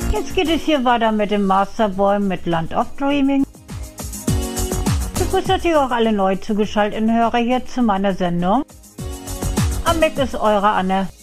Jetzt geht es hier weiter mit dem Masterboy mit Land of Dreaming. Ich begrüße natürlich auch alle neu zugeschalteten Hörer hier zu meiner Sendung. Am Mic ist eure Anne.